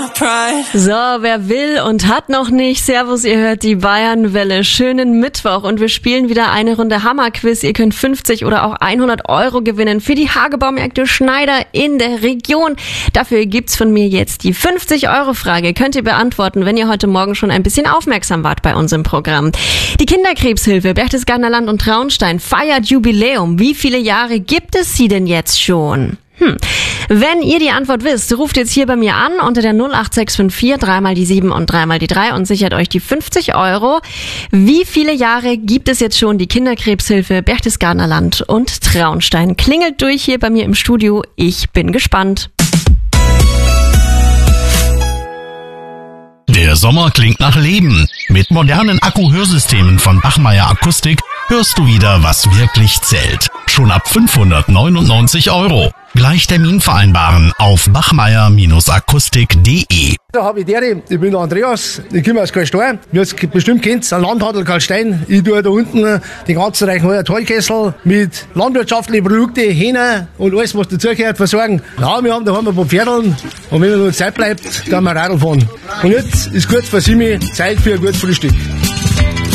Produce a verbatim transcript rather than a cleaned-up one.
So, wer will und hat noch nicht, servus, ihr hört die Bayernwelle. Schönen Mittwoch und wir spielen wieder eine Runde Hammerquiz. Ihr könnt fünfzig oder auch hundert Euro gewinnen für die Hagebaumärkte Schneider in der Region. Dafür gibt's von mir jetzt die fünfzig Euro Frage. Könnt ihr beantworten, wenn ihr heute Morgen schon ein bisschen aufmerksam wart bei uns im Programm. Die Kinderkrebshilfe Berchtesgadener Land und Traunstein feiert Jubiläum. Wie viele Jahre gibt es sie denn jetzt schon? Hm. Wenn ihr die Antwort wisst, ruft jetzt hier bei mir an unter der null acht sechs fünf vier, dreimal die sieben und dreimal die drei und sichert euch die fünfzig Euro. Wie viele Jahre gibt es jetzt schon die Kinderkrebshilfe Berchtesgadener Land und Traunstein? Klingelt durch hier bei mir im Studio. Ich bin gespannt. Der Sommer klingt nach Leben. Mit modernen Akku-Hörsystemen von Bachmeier Akustik hörst du wieder, was wirklich zählt. Schon ab fünfhundertneunundneunzig Euro. Gleich Termin vereinbaren auf bachmeier Akustik punkt de. Da habe ich der, ich bin der Andreas, ich komme aus Karlstein. Wie ihr es bestimmt kennt, ein Landhandel Karlstein. Ich tue da unten den ganzen Reichenheuer Tollkessel mit landwirtschaftlichen Produkten, Hähner und alles, was dazugehört, versorgen. Ja, wir haben daheim ein paar Pferdeln und wenn noch Zeit bleibt, können wir Radl fahren. Und jetzt ist kurz vor sieben Zeit für ein gutes Frühstück.